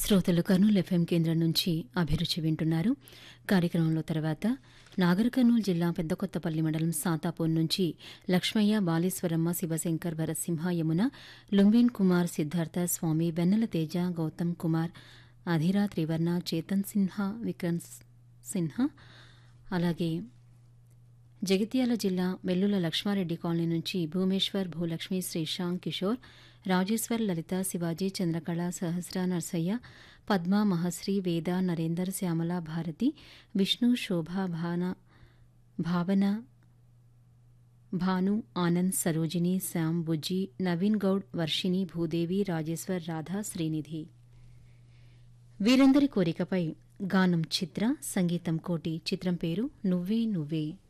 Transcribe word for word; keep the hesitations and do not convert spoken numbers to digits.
శ్రోతలు కర్నూలు ఎఫ్ఎం కేంద్రం నుంచి అభిరుచి వింటున్నారు. కార్యక్రమంలో తర్వాత నాగర్ కర్నూలు జిల్లా పెద్దకొత్తపల్లి మండలం సాతాపూర్ నుంచి లక్ష్మయ్య, బాలేశ్వరమ్మ, శివశంకర్, భరసింహ, యమున, లుంబిన్ కుమార్, సిద్ధార్థ, స్వామి, వెన్నెల తేజ, గౌతమ్ కుమార్, అధిరా, త్రివర్ణ, చేతన్ సిన్హా, విక్రమ్ సిన్హా, అలాగే జగిత్యాల జిల్లా వెల్లుల లక్ష్మారెడ్డి కాలనీ నుంచి భూమేశ్వర్, భూలక్ష్మి, శ్రీశాంక్, కిషోర్, రాజేశ్వర్, లలిత, శివాజీ, చంద్రకళ, సహస్ర, నర్సయ్య, పద్మ, మహశ్రీ, వేద, నరేందర్, శ్యామల, భారతి, విష్ణు, శోభ, భాన, భావన, భాను, ఆనంద్, సరోజిని, శ్యామ్, బుజ్జి, నవీన్ గౌడ్, వర్షిణి, భూదేవి, రాజేశ్వర్, రాధ, శ్రీనిధి. వీరందరి కోరికపై గానం చిత్ర, సంగీతం కోటి. చిత్రం పేరు నువ్వే నువ్వే.